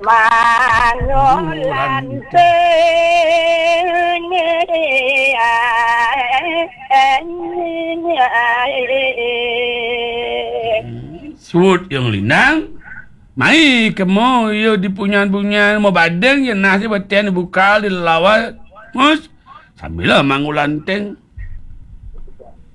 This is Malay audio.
Mangolanteng Suut yang linang. Mai kamu yo di punyan-punyan mau badeng ya nasi betian dibuka di lawat. Mus sambil mangolanteng.